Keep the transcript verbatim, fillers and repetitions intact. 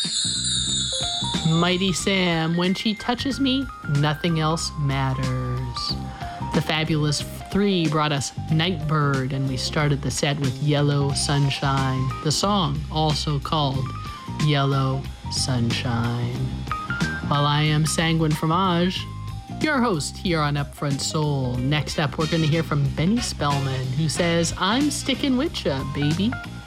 Mighty Sam, when she touches me, nothing else matters. The Fabulous Three brought us Nightbird, and we started the set with Yellow Sunshine, the song also called Yellow Sunshine. While I am Sanguine Fromage, your host here on Upfront Soul. Next up, we're going to hear from Benny Spellman, who says, I'm sticking with ya, baby.